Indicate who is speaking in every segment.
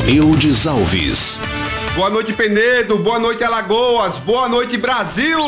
Speaker 1: Eudes Alves.
Speaker 2: Boa noite, Penedo. Boa noite, Alagoas. Boa noite, Brasil.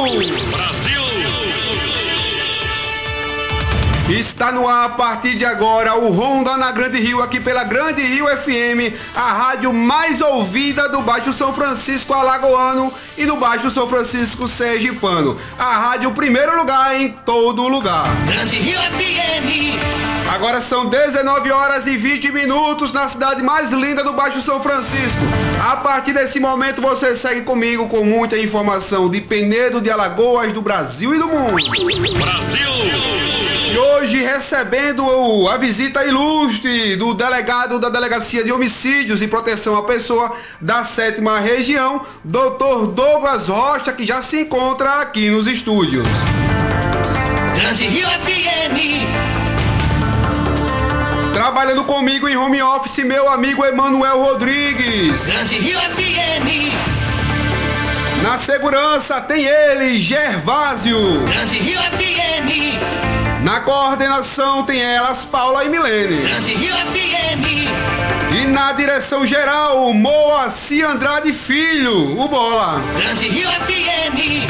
Speaker 2: Está no ar a partir de agora o Ronda na Grande Rio, aqui pela Grande Rio FM, a rádio mais ouvida do Baixo São Francisco Alagoano e do Baixo São Francisco Sergipano. A rádio primeiro lugar em todo lugar.
Speaker 3: Grande Rio FM.
Speaker 2: Agora são 19 horas e 20 minutos na cidade mais linda do Baixo São Francisco. A partir desse momento você segue comigo com muita informação de Penedo, de Alagoas, do Brasil e do mundo.
Speaker 3: Brasil!
Speaker 2: E hoje recebendo a visita ilustre do delegado da Delegacia de Homicídios e Proteção à Pessoa da 7ª Região, Dr. Douglas Rocha, que já se encontra aqui nos estúdios.
Speaker 3: Grande Rio FM.
Speaker 2: Trabalhando comigo em home office, meu amigo Emanuel Rodrigues.
Speaker 3: Grande Rio FM.
Speaker 2: Na segurança tem ele, Gervásio.
Speaker 3: Grande Rio FM.
Speaker 2: Na coordenação tem elas, Paula e Milene.
Speaker 3: Grande Rio FM.
Speaker 2: E na direção geral, Moacir Andrade Filho, o Bola.
Speaker 3: Grande Rio FM.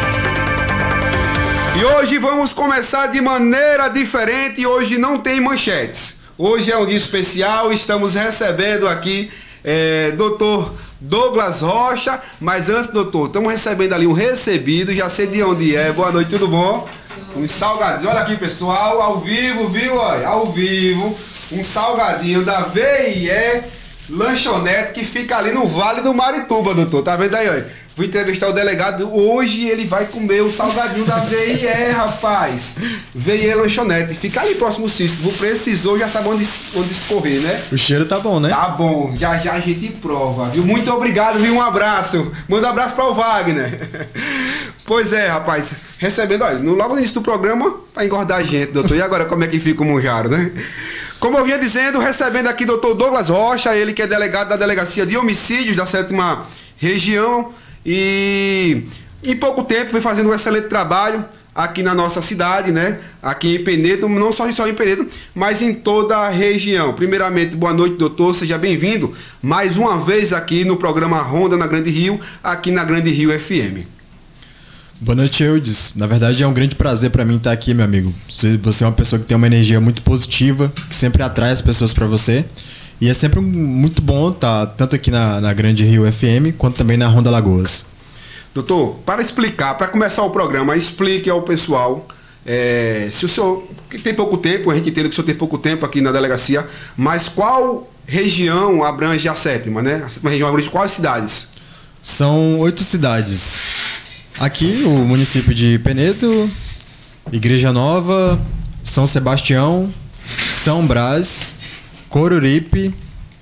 Speaker 2: E hoje vamos começar de maneira diferente. Hoje não tem manchetes. Hoje é um dia especial. Estamos recebendo aqui Dr. Douglas Rocha. Mas antes, doutor, estamos recebendo ali um recebido. Já sei de onde é. Boa noite, tudo bom? Um salgadinho, olha aqui pessoal, ao vivo, viu? Olha, ao vivo, um salgadinho da VIE Lanchonete que fica ali no Vale do Marituba, doutor. Tá vendo aí, olha? Vou entrevistar o delegado, hoje ele vai comer o salgadinho da VIE, rapaz. VIE Lanchonete, fica ali próximo ao Cícero. Precisou, já sabe onde escorrer, né?
Speaker 4: O cheiro tá bom, né?
Speaker 2: Tá bom, já já a gente prova, viu? Muito obrigado, viu? Um abraço. Manda um abraço para o Wagner. Pois é, rapaz. Recebendo, olha, logo no início do programa, pra engordar a gente, doutor. E agora, como é que fica o Munjaro, né? Como eu vinha dizendo, recebendo aqui doutor Douglas Rocha, ele que é delegado da Delegacia de Homicídios da 7ª Região. E em pouco tempo vem fazendo um excelente trabalho aqui na nossa cidade, né? Aqui em Penedo, não só em Penedo, mas em toda a região. Primeiramente, boa noite, doutor, seja bem-vindo mais uma vez aqui no programa Ronda na Grande Rio, aqui na Grande Rio FM.
Speaker 4: Boa noite, Eudes. Na verdade é um grande prazer para mim estar aqui, meu amigo. Você é uma pessoa que tem uma energia muito positiva, que sempre atrai as pessoas para você. E é sempre muito bom estar tanto aqui na Grande Rio FM, quanto também na Ronda Alagoas.
Speaker 2: Doutor, para começar o programa, explique ao pessoal, se o senhor, que tem pouco tempo, a gente entende que o senhor tem pouco tempo aqui na delegacia, mas qual região abrange a 7ª, né? A 7ª região abrange quais cidades?
Speaker 4: São 8 cidades. Aqui, o município de Penedo, Igreja Nova, São Sebastião, São Brás, Coruripe,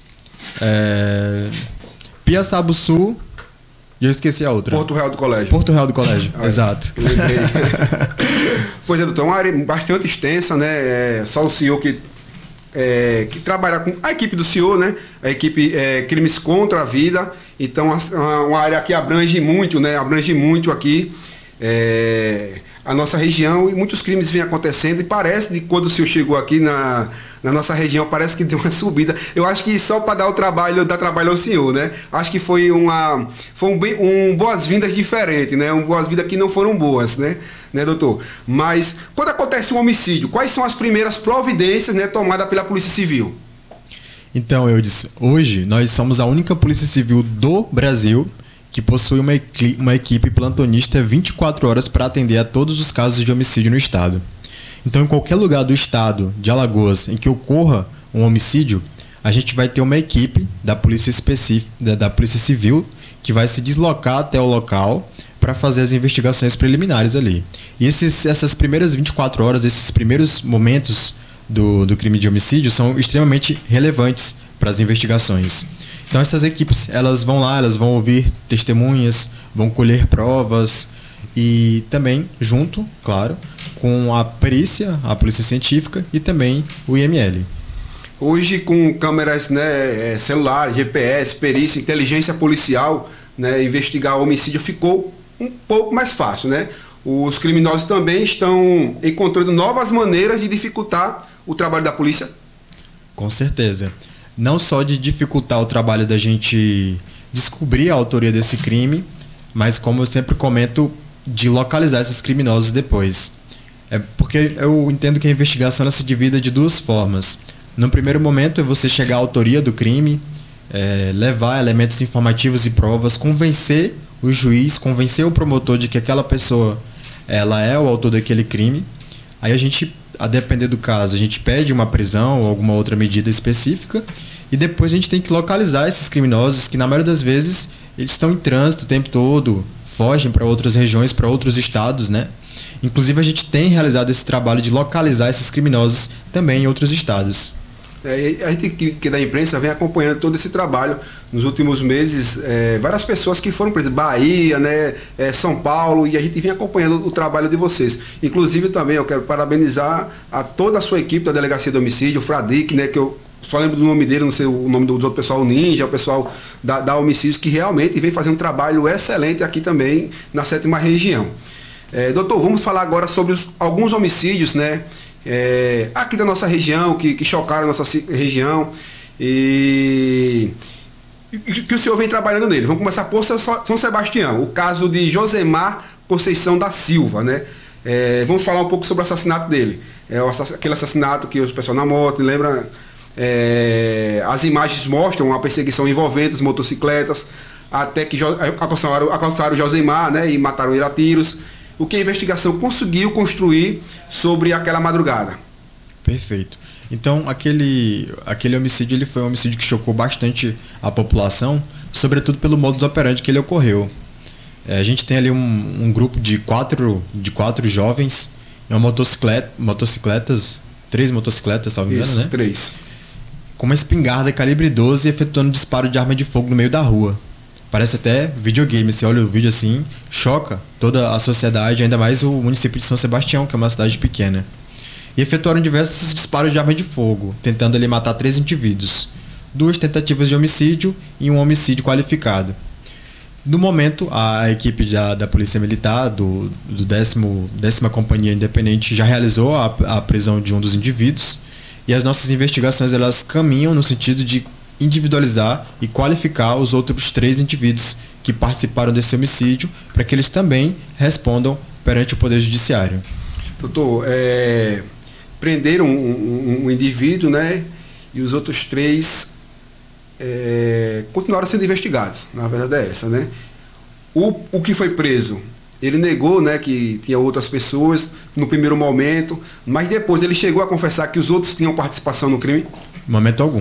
Speaker 4: Piaçabuçu, e eu esqueci a outra.
Speaker 2: Porto Real do Colégio.
Speaker 4: Porto Real do Colégio, exato.
Speaker 2: Lembrei. Pois é, doutor, é uma área bastante extensa, né? Só o senhor que trabalha com a equipe do senhor, né? A equipe Crimes contra a Vida. Então, uma área que abrange muito, né? Abrange muito aqui a nossa região, e muitos crimes vêm acontecendo, e parece que quando o senhor chegou aqui na nossa região, parece que deu uma subida. Eu acho que só para dar trabalho ao senhor, né? Acho que foi um boas-vindas diferente, né? Boas-vindas que não foram boas, né, doutor? Mas quando acontece um homicídio, quais são as primeiras providências, né, tomadas pela Polícia Civil?
Speaker 4: Então, eu disse, hoje nós somos a única Polícia Civil do Brasil que possui uma equipe plantonista 24 horas para atender a todos os casos de homicídio no estado. Então, em qualquer lugar do estado de Alagoas em que ocorra um homicídio, a gente vai ter uma equipe da Polícia Civil que vai se deslocar até o local para fazer as investigações preliminares ali. E essas primeiras 24 horas, esses primeiros momentos do crime de homicídio são extremamente relevantes para as investigações. Então essas equipes, elas vão lá, elas vão ouvir testemunhas, vão colher provas e também junto, claro, com a perícia, a polícia científica e também o IML.
Speaker 2: Hoje com câmeras, né, celular, GPS, perícia, inteligência policial, né, investigar homicídio ficou um pouco mais fácil, né? Os criminosos também estão encontrando novas maneiras de dificultar o trabalho da polícia.
Speaker 4: Com certeza. não só de dificultar o trabalho da gente descobrir a autoria desse crime, mas, como eu sempre comento, de localizar esses criminosos depois. Porque eu entendo que a investigação ela se divide de duas formas. No primeiro momento é você chegar à autoria do crime, levar elementos informativos e provas, convencer o juiz, convencer o promotor de que aquela pessoa ela é o autor daquele crime. Aí a gente, a depender do caso, a gente pede uma prisão ou alguma outra medida específica e depois a gente tem que localizar esses criminosos que, na maioria das vezes, eles estão em trânsito o tempo todo, fogem para outras regiões, para outros estados, né? Inclusive a gente tem realizado esse trabalho de localizar esses criminosos também em outros estados.
Speaker 2: A gente que da imprensa vem acompanhando todo esse trabalho nos últimos meses, várias pessoas que foram presas, Bahia, né, São Paulo, e a gente vem acompanhando o trabalho de vocês. Inclusive também eu quero parabenizar a toda a sua equipe da Delegacia de Homicídio, o Fradique, né, que eu só lembro do nome dele, não sei o nome do outro pessoal, o Ninja, o pessoal da Homicídios, que realmente vem fazendo um trabalho excelente aqui também na 7ª região. Doutor, vamos falar agora sobre alguns homicídios, né, aqui da nossa região, que chocaram a nossa região e que o senhor vem trabalhando nele. Vamos começar por São Sebastião, o caso de Josemar Conceição da Silva, né? Vamos falar um pouco sobre o assassinato dele. Aquele assassinato que o pessoal na moto, lembra? As imagens mostram uma perseguição envolvendo as motocicletas, até que alcançaram o Josemar, né, e mataram ele a tiros. O que a investigação conseguiu construir sobre aquela madrugada. Perfeito.
Speaker 4: Então, aquele homicídio ele foi um homicídio que chocou bastante a população, sobretudo pelo modus operandi que ele ocorreu. A gente tem ali um grupo de quatro jovens em uma motocicletas, 3 motocicletas, salvo engano, né?
Speaker 2: 3.
Speaker 4: Com uma espingarda calibre 12 efetuando disparo de arma de fogo no meio da rua. Parece até videogame, você olha o vídeo assim, choca toda a sociedade, ainda mais o município de São Sebastião, que é uma cidade pequena. E efetuaram diversos disparos de arma de fogo, tentando ali matar 3 indivíduos. 2 tentativas de homicídio e um homicídio qualificado. No momento, a equipe da Polícia Militar, do 10ª Companhia Independente, já realizou a prisão de um dos indivíduos, e as nossas investigações elas caminham no sentido de individualizar e qualificar os outros 3 indivíduos que participaram desse homicídio para que eles também respondam perante o Poder Judiciário.
Speaker 2: Doutor, prenderam um indivíduo, né, e os outros 3 continuaram sendo investigados. Na verdade é essa, né? O que foi preso, ele negou, né, que tinha outras pessoas no primeiro momento, mas depois ele chegou a confessar que os outros tinham participação no crime?
Speaker 4: Momento algum.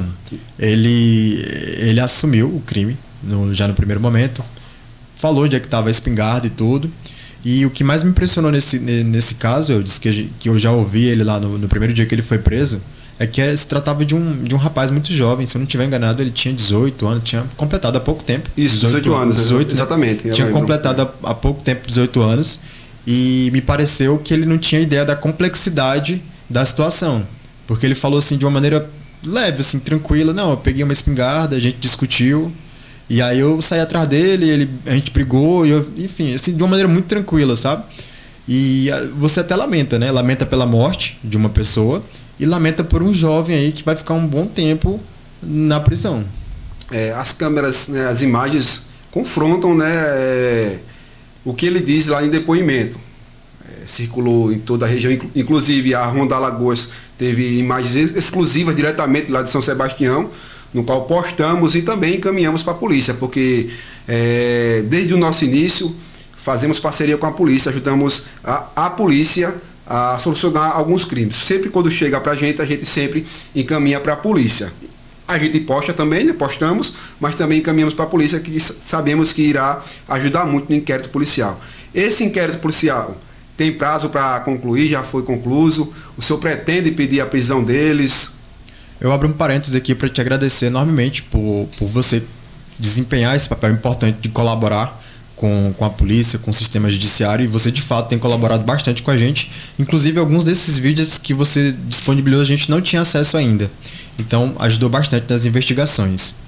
Speaker 4: Ele assumiu o crime já no primeiro momento, falou onde é que estava a espingarda e tudo. E o que mais me impressionou nesse caso, eu disse que eu já ouvi ele lá no primeiro dia que ele foi preso, é que se tratava de um rapaz muito jovem. Se eu não estiver enganado, ele tinha 18 anos, tinha completado há pouco tempo.
Speaker 2: Isso, 18 anos.
Speaker 4: 18,
Speaker 2: exatamente.
Speaker 4: Né? Tinha completado há pouco tempo 18 anos. E me pareceu que ele não tinha ideia da complexidade da situação. Porque ele falou assim de uma maneira leve, assim, tranquila. Não, eu peguei uma espingarda, a gente discutiu. E aí eu saí atrás dele, a gente brigou, enfim, assim, de uma maneira muito tranquila, sabe? E você até lamenta, né? Lamenta pela morte de uma pessoa e lamenta por um jovem aí que vai ficar um bom tempo na prisão.
Speaker 2: As câmeras, né, as imagens confrontam, né, o que ele diz lá em depoimento. Circulou em toda a região, inclusive a Ronda Alagoas teve imagens exclusivas diretamente lá de São Sebastião, no qual postamos e também encaminhamos para a polícia, porque desde o nosso início fazemos parceria com a polícia, ajudamos a polícia a solucionar alguns crimes. Sempre quando chega para a gente sempre encaminha para a polícia. A gente posta também, né, postamos, mas também encaminhamos para a polícia, que sabemos que irá ajudar muito no inquérito policial. Esse inquérito policial tem prazo para concluir, já foi concluído. O senhor pretende pedir a prisão deles?
Speaker 4: Eu abro um parênteses aqui para te agradecer enormemente por você desempenhar esse papel importante de colaborar com a polícia, com o sistema judiciário, e você de fato tem colaborado bastante com a gente. Inclusive alguns desses vídeos que você disponibilizou a gente não tinha acesso ainda. Então ajudou bastante nas investigações.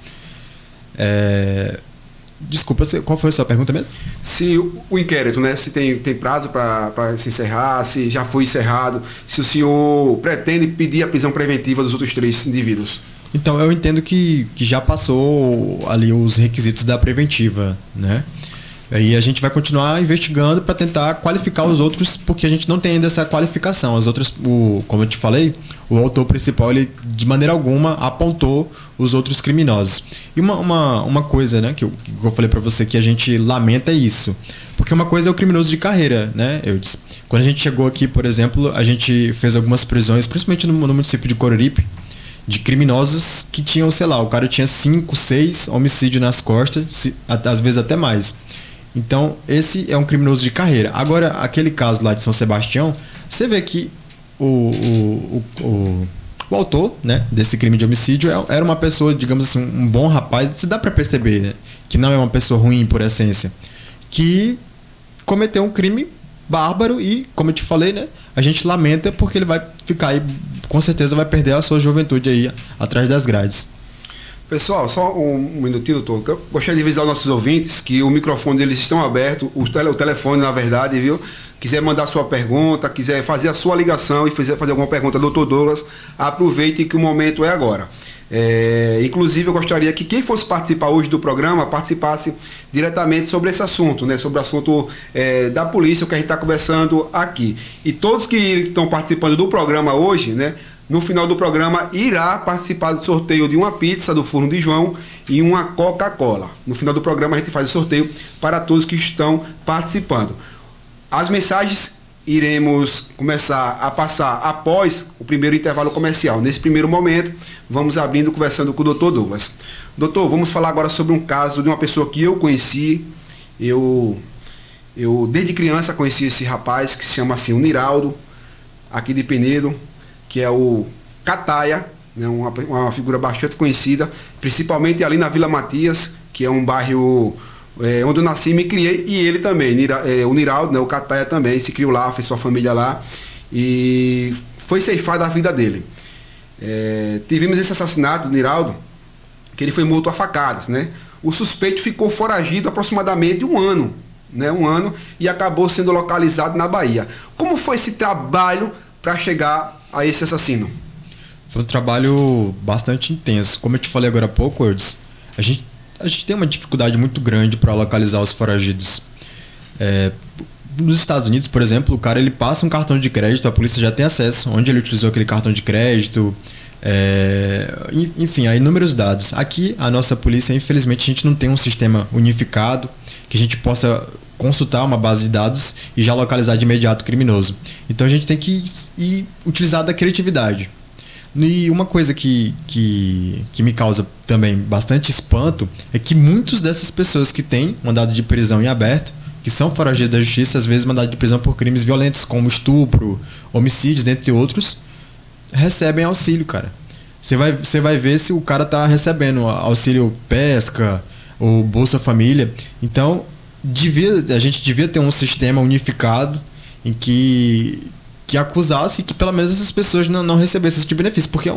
Speaker 4: Desculpa, qual foi a sua pergunta mesmo?
Speaker 2: Se o inquérito, né, se tem prazo para se encerrar, se já foi encerrado, se o senhor pretende pedir a prisão preventiva dos outros 3 indivíduos.
Speaker 4: Então, eu entendo que já passou ali os requisitos da preventiva, né? E a gente vai continuar investigando para tentar qualificar os outros, porque a gente não tem ainda essa qualificação. As outras, como eu te falei, o autor principal, ele de maneira alguma apontou os outros criminosos. E uma coisa, né, que eu falei para você que a gente lamenta é isso. Porque uma coisa é o criminoso de carreira, né, Eudes? Quando a gente chegou aqui, por exemplo, a gente fez algumas prisões, principalmente no município de Coruripe, de criminosos que tinham, sei lá, o cara tinha 5, 6 homicídios nas costas, às vezes até mais. Então, esse é um criminoso de carreira. Agora, aquele caso lá de São Sebastião, você vê que o autor, né, desse crime de homicídio era uma pessoa, digamos assim, um bom rapaz. Se dá pra perceber, né, que não é uma pessoa ruim por essência, que cometeu um crime bárbaro e, como eu te falei, né, a gente lamenta porque ele vai ficar aí, com certeza vai perder a sua juventude aí atrás das grades.
Speaker 2: Pessoal, só um minutinho, doutor. Eu gostaria de avisar os nossos ouvintes que o microfone deles estão abertos, o telefone, na verdade, viu? Quiser mandar sua pergunta, quiser fazer a sua ligação e fazer alguma pergunta ao doutor Douglas, aproveite que o momento é agora. Inclusive, eu gostaria que quem fosse participar hoje do programa participasse diretamente sobre esse assunto, né? Sobre o assunto da polícia, o que a gente está conversando aqui. E todos que estão participando do programa hoje, né? No final do programa, irá participar do sorteio de uma pizza do Forno de João e uma Coca-Cola. No final do programa, a gente faz o sorteio para todos que estão participando. As mensagens iremos começar a passar após o primeiro intervalo comercial. Nesse primeiro momento, vamos abrindo, conversando com o Dr. Douglas. Doutor, vamos falar agora sobre um caso de uma pessoa que eu conheci. Eu desde criança conheci esse rapaz que se chama assim, o Niraldo, aqui de Penedo, que é o Cataia, né, uma figura bastante conhecida, principalmente ali na Vila Matias, que é um bairro onde eu nasci e me criei, e ele também, o Niraldo, né, o Cataia também, se criou lá, fez sua família lá, e foi ceifada a vida dele. Tivemos esse assassinato do Niraldo, que ele foi morto a facadas, né? O suspeito ficou foragido aproximadamente um ano, e acabou sendo localizado na Bahia. Como foi esse trabalho para chegar a esse assassino?
Speaker 4: Foi um trabalho bastante intenso. Como eu te falei agora há pouco, Eudes, a gente tem uma dificuldade muito grande para localizar os foragidos. Nos Estados Unidos, por exemplo, o cara ele passa um cartão de crédito, a polícia já tem acesso onde ele utilizou aquele cartão de crédito, enfim, há inúmeros dados. Aqui, a nossa polícia, infelizmente, a gente não tem um sistema unificado que a gente possa consultar uma base de dados e já localizar de imediato o criminoso. Então a gente tem que ir utilizar da criatividade. E uma coisa que me causa também bastante espanto é que muitas dessas pessoas que têm mandado de prisão em aberto, que são foragidos da justiça, às vezes mandado de prisão por crimes violentos como estupro, homicídios, dentre outros, recebem auxílio, cara. Você vai ver se o cara tá recebendo auxílio pesca ou Bolsa Família. Então a gente devia ter um sistema unificado em que acusasse que pelo menos essas pessoas não recebessem esse tipo de benefício, porque é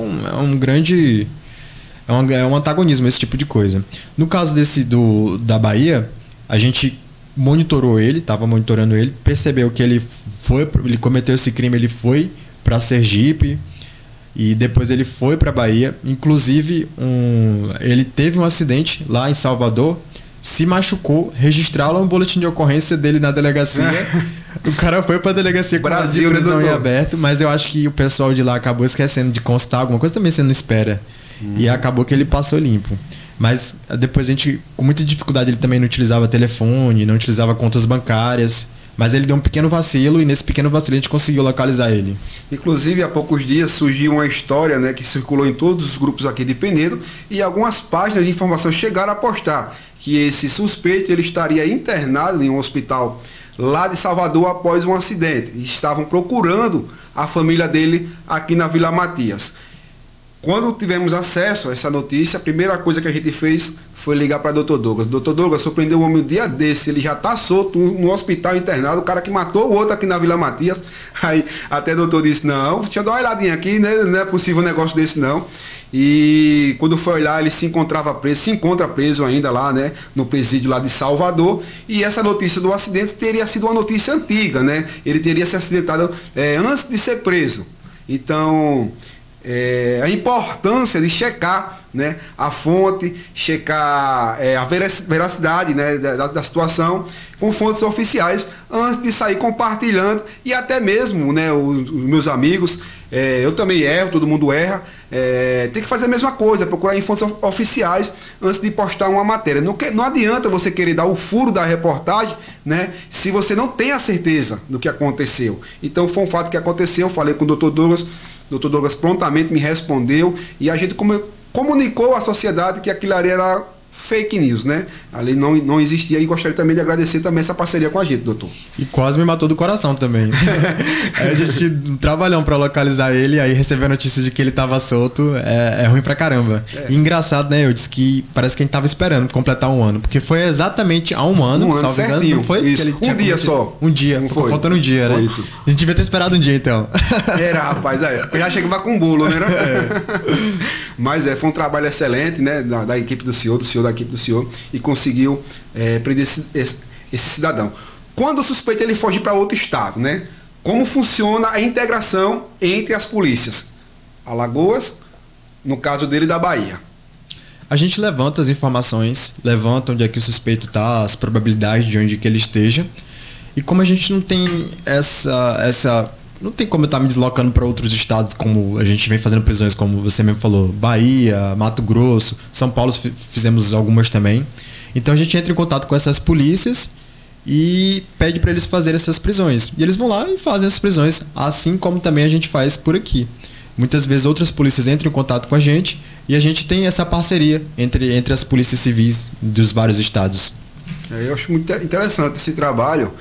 Speaker 4: um antagonismo esse tipo de coisa. No caso da Bahia, a gente estava monitorando ele, percebeu que ele cometeu esse crime, ele foi para Sergipe e depois ele foi para Bahia. Inclusive ele teve um acidente lá em Salvador, se machucou, registraram um boletim de ocorrência dele na delegacia. O cara foi pra delegacia com
Speaker 2: Brasil,
Speaker 4: de prisão
Speaker 2: né,
Speaker 4: em aberto, mas eu acho que o pessoal de lá acabou esquecendo de constar alguma coisa, também você não espera. E acabou que ele passou limpo. Mas depois a gente, com muita dificuldade, ele também não utilizava telefone, não utilizava contas bancárias. Mas ele deu um pequeno vacilo e nesse pequeno vacilo a gente conseguiu localizar ele.
Speaker 2: Inclusive, há poucos dias surgiu uma história, né, que circulou em todos os grupos aqui de Penedo e algumas páginas de informação chegaram a postar que esse suspeito ele estaria internado em um hospital lá de Salvador após um acidente. E estavam procurando a família dele aqui na Vila Matias. Quando tivemos acesso a essa notícia, a primeira coisa que a gente fez foi ligar para o Dr. Douglas. Dr. Douglas, surpreendeu o homem um dia desse, ele já está solto no hospital internado, o cara que matou o outro aqui na Vila Matias. Aí até o doutor disse, não, deixa eu dar uma olhadinha aqui, né? Não é possível um negócio desse não. E quando foi olhar, ele se encontra preso ainda lá, né? No presídio lá de Salvador. E essa notícia do acidente teria sido uma notícia antiga, né? Ele teria se acidentado antes de ser preso. Então, a importância de checar, né, a fonte, checar a veracidade, né, da situação com fontes oficiais antes de sair compartilhando, e até mesmo, né, os meus amigos, eu também erro, todo mundo erra, tem que fazer a mesma coisa, procurar em fontes oficiais antes de postar uma matéria. Não adianta você querer dar o furo da reportagem, né, se você não tem a certeza do que aconteceu. Então foi um fato que aconteceu, eu falei com o Dr. Douglas. O Dr. Douglas prontamente me respondeu e a gente comunicou à sociedade que aquilo ali era fake news, né? Ali não existia, e gostaria também de agradecer também essa parceria com a gente, doutor.
Speaker 4: E quase me matou do coração também. A gente trabalhou pra localizar ele, aí receber a notícia de que ele tava solto é ruim pra caramba. E engraçado, né? Eu disse que parece que a gente tava esperando completar um ano, porque foi exatamente há um ano, salvo engano, não foi?
Speaker 2: Isso.
Speaker 4: Que ele
Speaker 2: dia só.
Speaker 4: Um dia, ficou faltando um dia, né?
Speaker 2: Isso.
Speaker 4: A gente devia ter esperado um dia, então.
Speaker 2: Era, rapaz, eu já chegava com bolo, né? Mas foi um trabalho excelente, né? Da equipe do senhor da equipe do senhor, e conseguiu prender esse cidadão. Quando o suspeito ele foge para outro estado, né? Como funciona a integração entre as polícias? Alagoas, no caso dele, da Bahia.
Speaker 4: A gente levanta as informações, levanta onde é que o suspeito está, as probabilidades de onde que ele esteja. E como a gente não tem não tem como eu estar me deslocando para outros estados, como a gente vem fazendo prisões, como você mesmo falou, Bahia, Mato Grosso, São Paulo fizemos algumas também. Então a gente entra em contato com essas polícias e pede para eles fazerem essas prisões. E eles vão lá e fazem as prisões, assim como também a gente faz por aqui. Muitas vezes outras polícias entram em contato com a gente e a gente tem essa parceria entre as polícias civis dos vários estados.
Speaker 2: Eu acho muito interessante esse trabalho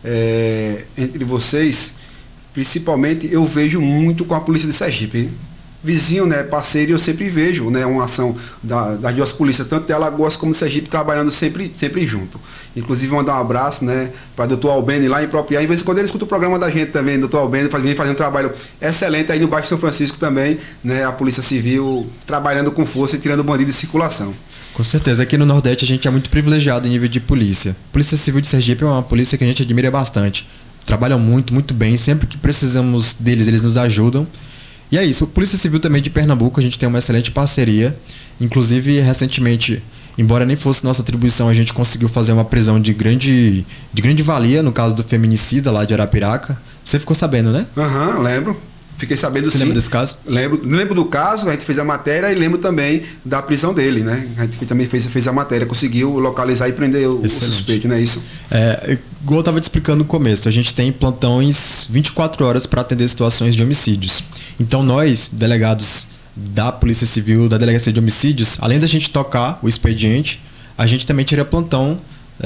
Speaker 2: entre vocês. Principalmente eu vejo muito com a polícia de Sergipe. Vizinho, né, parceiro, eu sempre vejo, né, uma ação das duas polícias, tanto de Alagoas como de Sergipe, trabalhando sempre junto. Inclusive mandar um abraço, né, para o Dr. Albeni lá em Propriá. Em vez em quando ele escuta o programa da gente também, Dr. Albeni vem fazendo um trabalho excelente aí no bairro de São Francisco também, né, a Polícia Civil trabalhando com força e tirando bandido de circulação.
Speaker 4: Com certeza, aqui no Nordeste a gente é muito privilegiado em nível de polícia. A Polícia Civil de Sergipe é uma polícia que a gente admira bastante. Trabalham muito bem, sempre que precisamos deles, eles nos ajudam. E é isso, a Polícia Civil também de Pernambuco, a gente tem uma excelente parceria. Inclusive, recentemente, embora nem fosse nossa atribuição, a gente conseguiu fazer uma prisão de grande valia, no caso do feminicida lá de Arapiraca. Você ficou sabendo, né?
Speaker 2: Aham, lembro. Fiquei sabendo.
Speaker 4: Você
Speaker 2: sim.
Speaker 4: lembra desse caso?
Speaker 2: Lembro do caso, a gente fez a matéria, e lembro também da prisão dele, né? A gente também fez a matéria, conseguiu localizar e prender o suspeito, não é isso?
Speaker 4: Igual eu estava te explicando no começo, a gente tem plantões 24 horas para atender situações de homicídios. Então nós, delegados da Polícia Civil, da Delegacia de Homicídios, além da gente tocar o expediente, a gente também tira plantão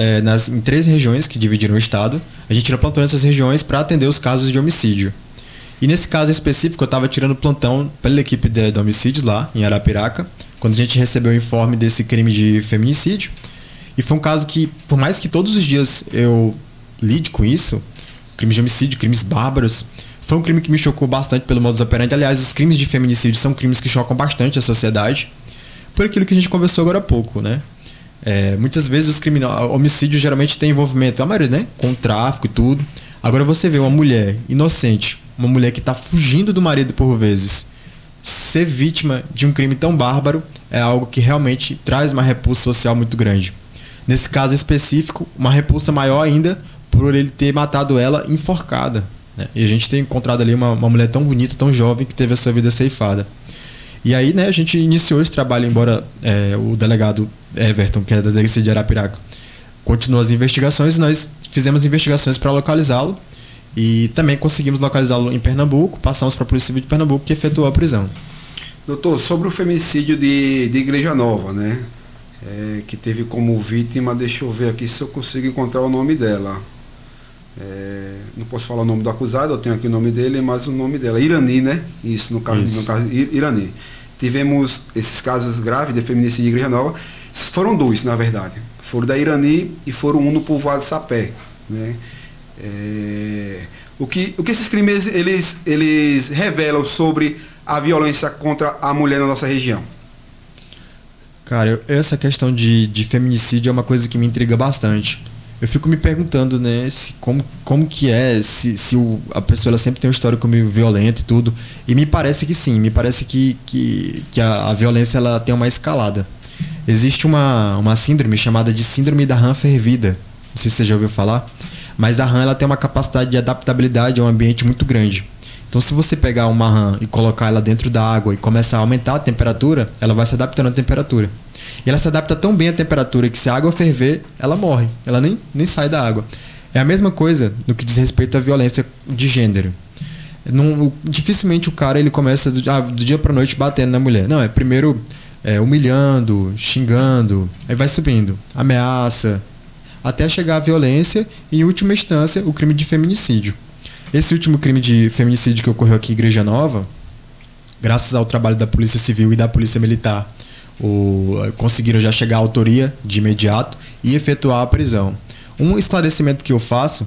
Speaker 4: em 3 regiões que dividiram o estado. A gente tira plantão nessas regiões para atender os casos de homicídio. E nesse caso específico, eu estava tirando plantão pela equipe de homicídios lá, em Arapiraca, quando a gente recebeu o informe desse crime de feminicídio. E foi um caso que, por mais que todos os dias eu lide com isso, crimes de homicídio, crimes bárbaros, foi um crime que me chocou bastante pelo modus operandi. Aliás, os crimes de feminicídio são crimes que chocam bastante a sociedade, por aquilo que a gente conversou agora há pouco, né? Muitas vezes homicídio geralmente tem envolvimento, a maioria, né? Com tráfico e tudo. Agora você vê uma mulher inocente, uma mulher que está fugindo do marido por vezes, ser vítima de um crime tão bárbaro é algo que realmente traz uma repulsa social muito grande. Nesse caso específico, uma repulsa maior ainda por ele ter matado ela enforcada, né? E a gente tem encontrado ali uma mulher tão bonita, tão jovem, que teve a sua vida ceifada. E aí, né, a gente iniciou esse trabalho, embora o delegado Everton, que é da Delegacia de Arapiraca, continuou as investigações, e nós fizemos investigações para localizá-lo. E também conseguimos localizá-lo em Pernambuco, passamos para a Polícia Civil de Pernambuco, que efetuou a prisão.
Speaker 2: Doutor, sobre o feminicídio de Igreja Nova, né? Que teve como vítima, deixa eu ver aqui se eu consigo encontrar o nome dela. Não posso falar o nome do acusado, eu tenho aqui o nome dele, mas o nome dela, Irani, né? Isso, no caso Irani. Tivemos esses casos graves de feminicídio de Igreja Nova, foram 2, na verdade. Foram da Irani e foram um no povoado de Sapé, né? O que esses crimes eles revelam sobre a violência contra a mulher na nossa região?
Speaker 4: Cara, essa questão de feminicídio é uma coisa que me intriga bastante. eu fico me perguntando, né, como que é, se a pessoa ela sempre tem um histórico meio violento e tudo. E me parece que sim, me parece que a violência ela tem uma escalada. Existe uma síndrome chamada de síndrome da rã fervida. Não sei se você já ouviu falar. Mas a rã ela tem uma capacidade de adaptabilidade a um ambiente muito grande. Então, se você pegar uma rã e colocar ela dentro da água e começar a aumentar a temperatura, ela vai se adaptando à temperatura. E ela se adapta tão bem à temperatura que se a água ferver, ela morre. Ela nem sai da água. É a mesma coisa no que diz respeito à violência de gênero. Dificilmente o cara ele começa do dia pra noite batendo na mulher. Não, é primeiro humilhando, xingando, aí vai subindo, ameaça, até chegar à violência e, em última instância, o crime de feminicídio. Esse último crime de feminicídio que ocorreu aqui em Igreja Nova, graças ao trabalho da Polícia Civil e da Polícia Militar, conseguiram já chegar à autoria de imediato e efetuar a prisão. Um esclarecimento que eu faço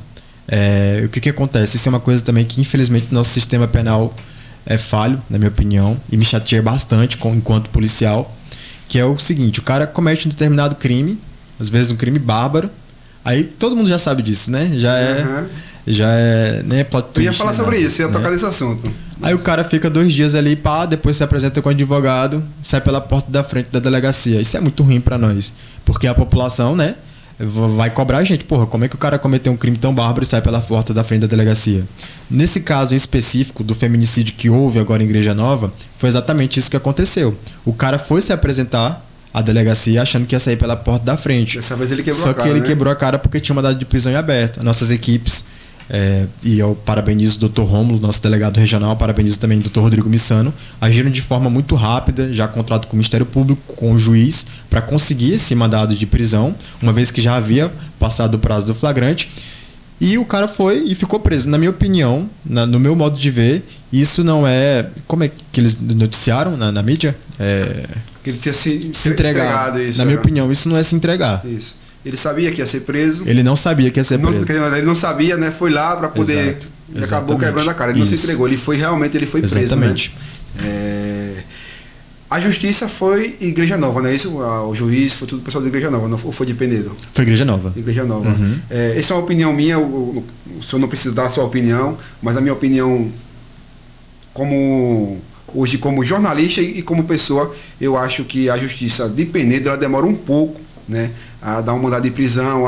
Speaker 4: o que acontece? Isso é uma coisa também que, infelizmente, nosso sistema penal é falho, na minha opinião, e me chateia bastante enquanto policial, que é o seguinte: o cara comete um determinado crime, às vezes um crime bárbaro, aí todo mundo já sabe disso, né? Já é nem plot twist.
Speaker 2: Eu ia falar sobre isso, ia tocar nesse assunto.
Speaker 4: Aí o cara fica 2 dias ali, depois se apresenta com o advogado, sai pela porta da frente da delegacia. Isso é muito ruim pra nós, porque a população, né, vai cobrar a gente. Porra, como é que o cara cometeu um crime tão bárbaro e sai pela porta da frente da delegacia? Nesse caso em específico do feminicídio que houve agora em Igreja Nova, foi exatamente isso que aconteceu. O cara foi se apresentar à delegacia achando que ia sair pela porta da frente.
Speaker 2: Dessa vez ele quebrou
Speaker 4: a cara. Só que ele quebrou a cara porque tinha mandado de prisão em aberto. Nossas equipes, e eu parabenizo o Dr. Rômulo, nosso delegado regional, parabenizo também o Dr. Rodrigo Missano, agiram de forma muito rápida, já contrato com o Ministério Público, com o juiz, para conseguir esse mandado de prisão, uma vez que já havia passado o prazo do flagrante. E o cara foi e ficou preso. Na minha opinião, no meu modo de ver, isso não é... Como é que eles noticiaram na mídia?
Speaker 2: Que ele tinha se
Speaker 4: entregar.
Speaker 2: Isso,
Speaker 4: na minha opinião, isso não é se entregar.
Speaker 2: Isso. Ele sabia que ia ser preso.
Speaker 4: Ele não sabia que ia ser preso.
Speaker 2: Ele não sabia, né? Foi lá para poder...
Speaker 4: Exato.
Speaker 2: E acabou quebrando a cara. Ele não se entregou. Ele foi preso.
Speaker 4: Exatamente.
Speaker 2: Né? A justiça foi Igreja Nova, não é isso? O juiz foi tudo o pessoal de Igreja Nova, ou foi de Penedo?
Speaker 4: Foi Igreja Nova.
Speaker 2: Igreja Nova.
Speaker 4: Uhum.
Speaker 2: Essa é uma opinião minha, o senhor não precisa dar a sua opinião, mas a minha opinião hoje como jornalista e como pessoa, eu acho que a justiça de Penedo ela demora um pouco, né, a dar um mandado de prisão,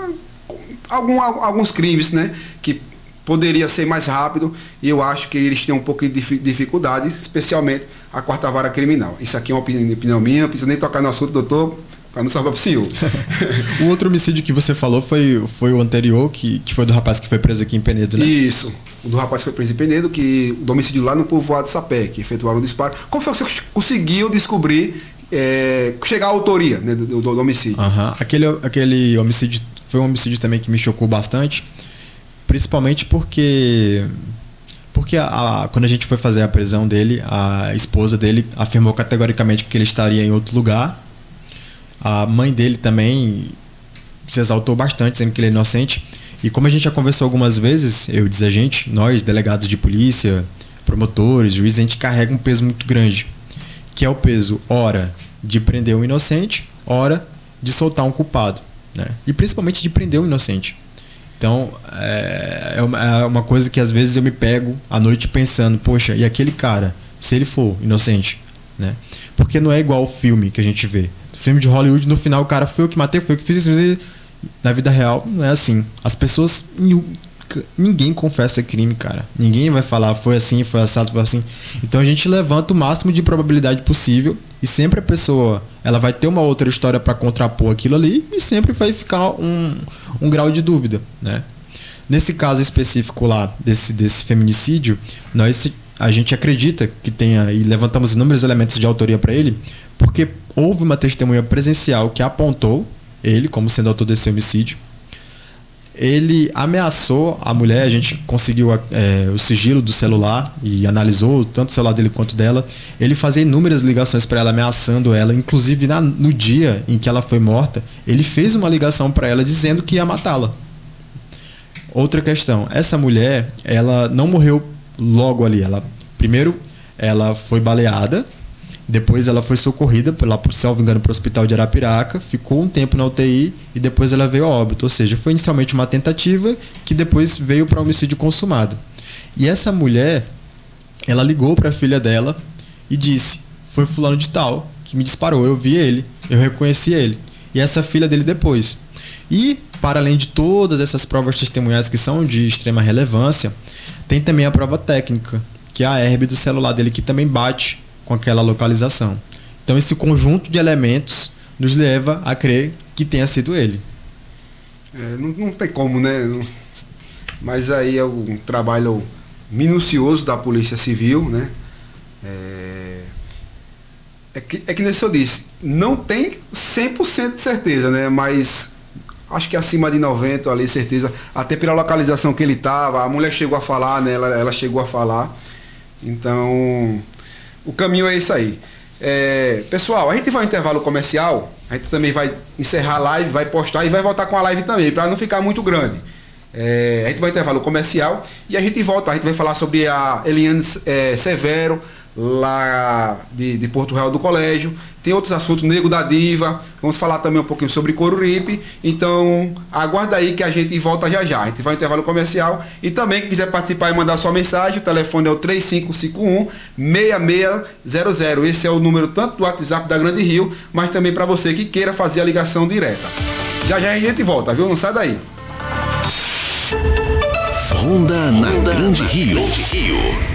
Speaker 2: alguns crimes, né, que poderia ser mais rápido, e eu acho que eles têm um pouco de dificuldade, especialmente a 4ª Vara Criminal. Isso aqui é uma opinião minha, não precisa nem tocar no assunto, doutor, para não salvar para o senhor.
Speaker 4: O outro homicídio que você falou foi o anterior, que foi do rapaz que foi preso aqui em Penedo, né?
Speaker 2: Isso, o do rapaz que foi preso em Penedo, que o homicídio lá no povoado de Sapé, que efetuaram o disparo. Como foi que você conseguiu descobrir, chegar à autoria, né, do homicídio?
Speaker 4: Aquele homicídio foi um homicídio também que me chocou bastante, principalmente porque quando a gente foi fazer a prisão dele, a esposa dele afirmou categoricamente que ele estaria em outro lugar. A mãe dele também se exaltou bastante, dizendo que ele é inocente. E como a gente já conversou algumas vezes, nós, delegados de polícia, promotores, juízes, a gente carrega um peso muito grande, que é o peso, ora, de prender um inocente, ora, de soltar um culpado, né? E principalmente de prender um inocente. Então, é uma coisa que às vezes eu me pego à noite pensando, poxa, e aquele cara, se ele for inocente, né? Porque não é igual o filme que a gente vê. Filme de Hollywood, no final o cara foi eu que matei, foi eu que fiz isso. Na vida real, não é assim. As pessoas... Ninguém confessa crime, cara. Ninguém vai falar, foi assim, foi assado, foi assim. Então a gente levanta o máximo de probabilidade possível e sempre a pessoa ela vai ter uma outra história para contrapor aquilo ali e sempre vai ficar um grau de dúvida, né? Nesse caso específico lá, desse feminicídio, a gente acredita que tenha, e levantamos inúmeros elementos de autoria para ele, porque houve uma testemunha presencial que apontou ele como sendo autor desse homicídio. Ele ameaçou a mulher, a gente conseguiu o sigilo do celular e analisou tanto o celular dele quanto dela. Ele fazia inúmeras ligações para ela, ameaçando ela. Inclusive, no dia em que ela foi morta, ele fez uma ligação para ela dizendo que ia matá-la. Outra questão, essa mulher, ela não morreu logo ali. Primeiro, ela foi baleada Depois ela foi socorrida, salvo engano, para o hospital de Arapiraca, ficou um tempo na UTI e depois ela veio a óbito. Ou seja, foi inicialmente uma tentativa que depois veio para homicídio consumado. E essa mulher, ela ligou para a filha dela e disse: foi fulano de tal que me disparou, eu vi ele, eu reconheci ele. E essa filha dele depois. E, para além de todas essas provas testemunhais que são de extrema relevância, tem também a prova técnica, que é a herb do celular dele, que também bate com aquela localização. Então esse conjunto de elementos nos leva a crer que tenha sido ele.
Speaker 2: Não tem como, né? Mas aí é um trabalho minucioso da Polícia Civil, né? É que nem eu disse, não tem 100% de certeza, né? Mas acho que acima de 90% ali, certeza, até pela localização que ele estava, a mulher chegou a falar, né? Ela chegou a falar. Então, o caminho é isso aí. Pessoal, a gente vai ao intervalo comercial, a gente também vai encerrar a live, vai postar e vai voltar com a live também, para não ficar muito grande. A gente vai ao intervalo comercial e a gente volta, a gente vai falar sobre a Eliane Severo, lá de Porto Real do Colégio. Tem outros assuntos, Nego da Diva, vamos falar também um pouquinho sobre Coruripe. Então aguarda aí que a gente volta já já. A gente vai ao intervalo comercial. E também quem quiser participar e mandar sua mensagem, o telefone é o 3551-6600. Esse é o número tanto do WhatsApp da Grande Rio, mas também para você que queira fazer a ligação direta. Já já a gente volta, viu? Não sai daí.
Speaker 1: Ronda na Grande Rio.